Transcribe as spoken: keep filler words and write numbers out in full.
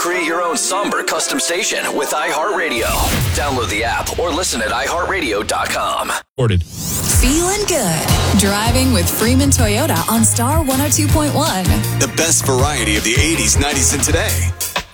Create your own somber custom station with iHeartRadio. Download the app or listen at i heart radio dot com. Feeling good. Driving with Freeman Toyota on Star one oh two point one. The best variety of the eighties, nineties, and today.